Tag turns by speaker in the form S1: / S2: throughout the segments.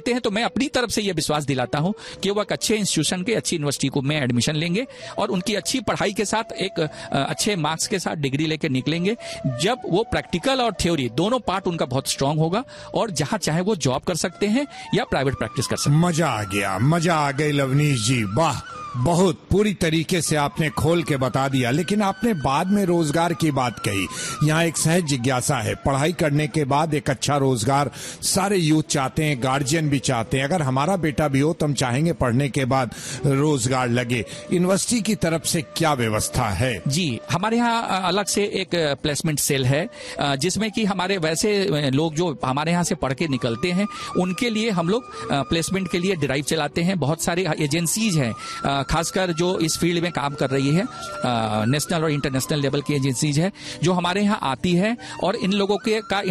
S1: करते हैं तो मैं अपनी तरफ से यह विश्वास दिलाता हूं कि वो एक अच्छे इंस्टीट्यूशन के, अच्छी यूनिवर्सिटी को में एडमिशन लेंगे और उनकी अच्छी पढ़ाई के साथ एक अच्छे मार्क्स के साथ डिग्री लेके निकलेंगे, जब वो प्रैक्टिकल और थ्योरी दोनों पार्ट उनका बहुत स्ट्रांग होगा और जहां चाहे वो जॉब कर सकते हैं या प्राइवेट प्रैक्टिस कर सकते हैं।
S2: मजा आ गई लवनीश जी, वाह, बहुत पूरी तरीके से आपने खोल के बता दिया। लेकिन आपने बाद में रोजगार की बात कही, यहाँ एक सहज जिज्ञासा है। पढ़ाई करने के बाद एक अच्छा रोजगार सारे यूथ चाहते हैं, गार्जियन भी चाहते हैं। अगर हमारा बेटा भी हो तो हम चाहेंगे पढ़ने के बाद रोजगार लगे। यूनिवर्सिटी की तरफ से क्या व्यवस्था है?
S1: जी, हमारे यहाँ अलग से एक प्लेसमेंट सेल है, जिसमें कि हमारे वैसे लोग जो हमारे यहाँ से पढ़ के निकलते हैं उनके लिए हम लोग प्लेसमेंट के लिए ड्राइव चलाते हैं। बहुत सारी एजेंसीज हैं, खासकर जो इस फील्ड में काम कर रही है, नेशनल और इंटरनेशनल लेवल की एजेंसीज है जो हमारे यहाँ आती है और इन लोगों के का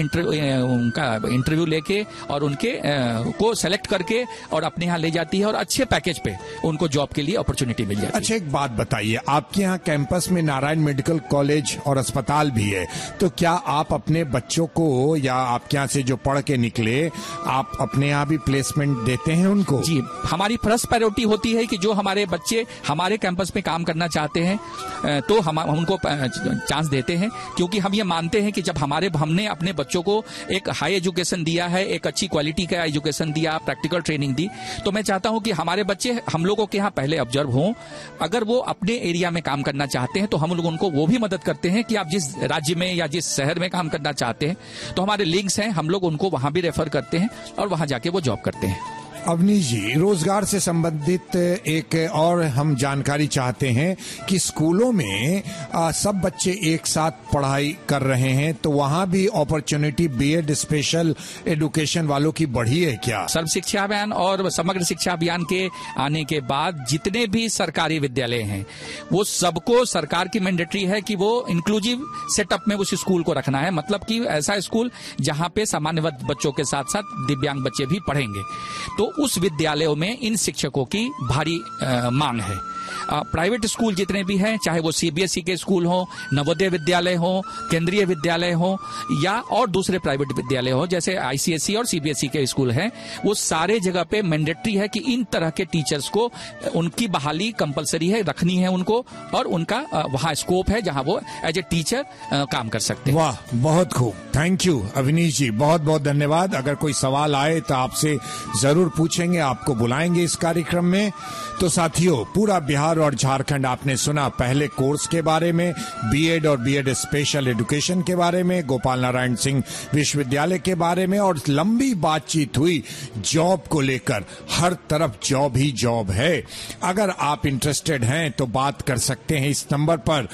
S1: इंटरव्यू लेके और उनके को सेलेक्ट करके और अपने यहाँ ले जाती है और अच्छे पैकेज पे उनको जॉब के लिए अपॉर्चुनिटी मिल जाती है।
S2: अच्छा, एक बात बताइए, आपके यहाँ कैंपस में नारायण मेडिकल कॉलेज और अस्पताल भी है, तो क्या आप अपने बच्चों को या आपके यहाँ से जो पढ़ के निकले, आप अपने यहाँ भी प्लेसमेंट देते हैं उनको?
S1: जी, हमारी फर्स्ट प्रायोरिटी होती है कि जो हमारे बच्चे हमारे कैंपस में काम करना चाहते हैं तो हम उनको चांस देते हैं, क्योंकि हम ये मानते हैं कि जब हमने अपने बच्चों को एक हाई एजुकेशन दिया है, एक अच्छी क्वालिटी का एजुकेशन दिया, प्रैक्टिकल ट्रेनिंग दी, तो मैं चाहता हूं कि हमारे बच्चे हम लोगों के यहाँ पहले ऑब्जर्व हों। अगर वो अपने एरिया में काम करना चाहते हैं तो हम लोग उनको वो भी मदद करते हैं कि आप जिस राज्य में या जिस शहर में काम करना चाहते हैं तो हमारे लिंक्स हैं, हम लोग उनको वहां भी रेफर करते हैं और वहां जाके वो जॉब करते हैं।
S2: अवनीश जी, रोजगार से संबंधित एक और हम जानकारी चाहते हैं कि स्कूलों में सब बच्चे एक साथ पढ़ाई कर रहे हैं, तो वहां भी अपॉर्चुनिटी बीएड स्पेशल एजुकेशन वालों की बढ़ी है क्या?
S1: सर्व शिक्षा अभियान और समग्र शिक्षा अभियान के आने के बाद जितने भी सरकारी विद्यालय हैं वो सबको सरकार की मैंडेटरी है कि वो इंक्लूसिव सेटअप में उस स्कूल को रखना है, मतलब कि ऐसा स्कूल जहां पे सामान्य बच्चों के साथ साथ दिव्यांग बच्चे भी पढ़ेंगे। तो उस विद्यालयों में इन शिक्षकों की भारी मांग है। प्राइवेट स्कूल जितने भी हैं, चाहे वो सीबीएसई के स्कूल हो, नवोदय विद्यालय हो, केंद्रीय विद्यालय हो या और दूसरे प्राइवेट विद्यालय हो जैसे आईसीएसई और सीबीएसई के स्कूल हैं, वो सारे जगह पे मैंडेटरी है कि इन तरह के टीचर्स को उनकी बहाली कंपलसरी है, रखनी है उनको, और उनका वहां स्कोप है जहां वो एज ए टीचर काम कर सकते हैं।
S2: वाह, बहुत खूब, थैंक यू अवनीश जी, बहुत बहुत धन्यवाद। अगर कोई सवाल आए तो आपसे जरूर पूछेंगे, आपको बुलाएंगे इस कार्यक्रम में। तो साथियों, पूरा बिहार और झारखंड आपने सुना पहले कोर्स के बारे में, बीएड और बीएड स्पेशल एजुकेशन के बारे में, गोपाल नारायण सिंह विश्वविद्यालय के बारे में, और लंबी बातचीत हुई जॉब को लेकर। हर तरफ जॉब ही जॉब है। अगर आप इंटरेस्टेड हैं तो बात कर सकते हैं इस नंबर पर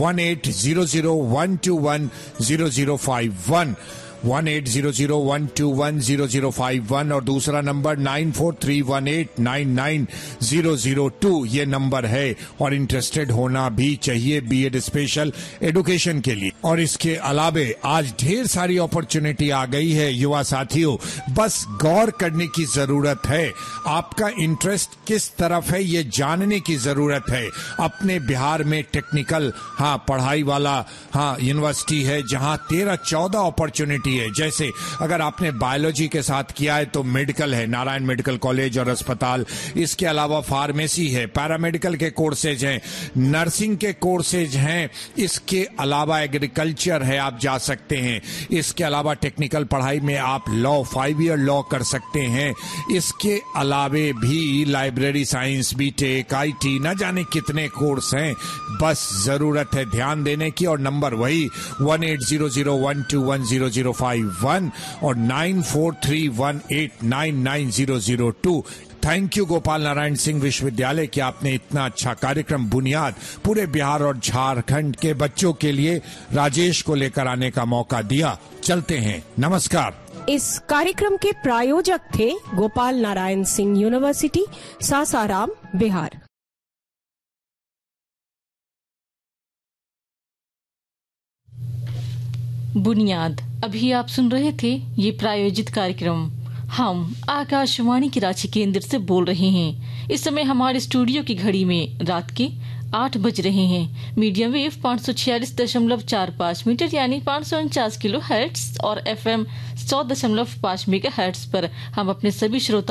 S2: 1800121005 1800121005 और दूसरा नंबर 9431899002 ये नंबर है। और इंटरेस्टेड होना भी चाहिए बीएड स्पेशल एजुकेशन के लिए। और इसके अलावे आज ढेर सारी अपॉर्चुनिटी आ गई है युवा साथियों, बस गौर करने की जरूरत है। आपका इंटरेस्ट किस तरफ है ये जानने की जरूरत है। अपने बिहार में टेक्निकल पढ़ाई वाला यूनिवर्सिटी है जहां 13-14 अपॉर्चुनिटी है। जैसे अगर आपने बायोलॉजी के साथ किया है तो मेडिकल है, नारायण मेडिकल कॉलेज और अस्पताल। इसके अलावा फार्मेसी है, पैरामेडिकल के कोर्सेज हैं, नर्सिंग के कोर्सेज हैं। इसके अलावा एग्रीकल्चर है, आप जा सकते हैं। इसके अलावा टेक्निकल पढ़ाई में आप लॉ 5 ईयर लॉ कर सकते हैं। इसके अलावे भी लाइब्रेरी साइंस, बीटेक, आईटी, न जाने कितने कोर्स हैं। बस जरूरत है ध्यान देने की। और नंबर वही 1800121005 और 9431899002। थैंक यू गोपाल नारायण सिंह विश्वविद्यालय कि आपने इतना अच्छा कार्यक्रम बुनियाद पूरे बिहार और झारखंड के बच्चों के लिए राजेश को लेकर आने का मौका दिया। चलते हैं, नमस्कार।
S3: इस कार्यक्रम के प्रायोजक थे गोपाल नारायण सिंह यूनिवर्सिटी, सासाराम, बिहार।
S4: बुनियाद अभी आप सुन रहे थे ये प्रायोजित कार्यक्रम। हम आकाशवाणी की रांची केंद्र से बोल रहे हैं। इस समय हमारे स्टूडियो की घड़ी में रात के 8 बज रहे हैं। मीडियम वेव 546.45 मीटर यानी 549 किलो हर्ट्ज और FM 100.5 मेगा हर्ट्ज पर हम अपने सभी श्रोता